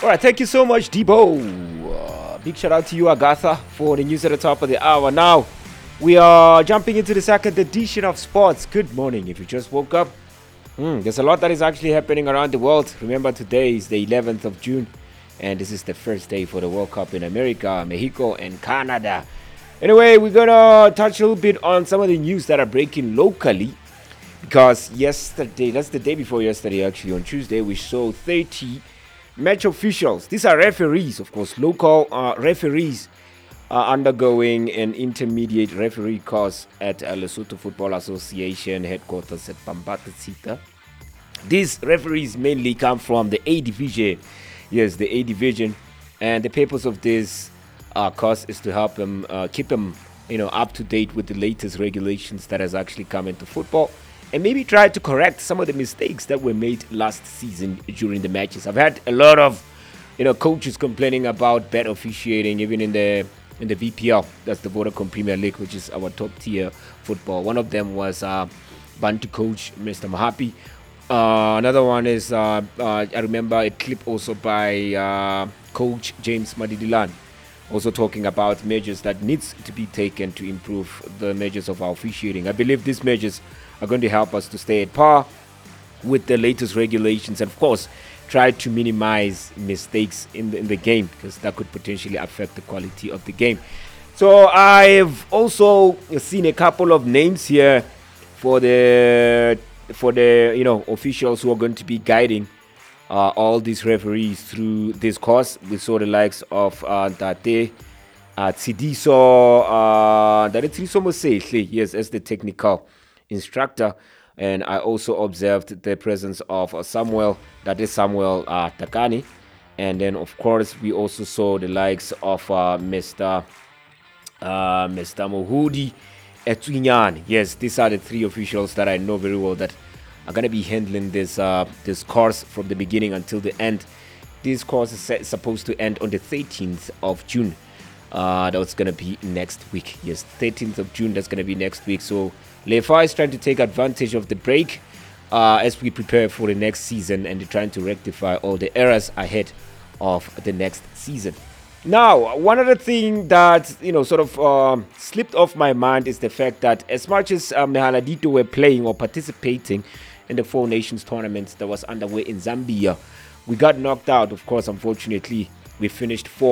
All right, thank you so much, Debo. Big shout out to you, Agatha, for the news at the top of the hour. Now, we are jumping into the second edition of sports. Good morning. If you just woke up, there's a lot that is actually happening around the world. Remember, today is the 11th of June, and this is the first day for the World Cup in America, Mexico, and Canada. Anyway, we're going to touch a little bit on some of the news that are breaking locally. Because yesterday, that's the day before yesterday, actually, on Tuesday, we saw 30 match officials. These are referees, of course, local referees undergoing an intermediate referee course at Lesotho Football Association headquarters at Bambatha. These referees mainly come from the A division. Yes, the A division. And the purpose of this course is to help them keep them, up to date with the latest regulations that has actually come into football. And maybe try to correct some of the mistakes that were made last season during the matches. I've had a lot of, coaches complaining about bad officiating, even in the VPL. That's the Vodacom Premier League, which is our top tier football. One of them was Bantu coach Mr. Mahapi. Another one is I remember a clip also by coach James Madidilan, also talking about measures that needs to be taken to improve the measures of our officiating. I believe these measures are going to help us to stay at par with the latest regulations and, of course, try to minimize mistakes in the game, because that could potentially affect the quality of the game. So I've also seen a couple of names here for the officials who are going to be guiding all these referees through this course. We saw the likes of Tate Tsidiso Mosehle, yes, as the technical instructor. And I also observed the presence of Samuel Takani. And then, of course, we also saw the likes of Mr. Mohudi Etwinyani. Yes, these are the three officials that I know very well that are going to be handling this course from the beginning until the end. This course is supposed to end on the 13th of June. That's going to be next week. Yes, 13th of June, that's going to be next week. So Lefa is trying to take advantage of the break as we prepare for the next season, and they're trying to rectify all the errors ahead of the next season. Now, one other thing that, slipped off my mind is the fact that as much as Mehaladito were playing or participating in the Four Nations tournament that was underway in Zambia, we got knocked out. Of course, unfortunately, we finished fourth.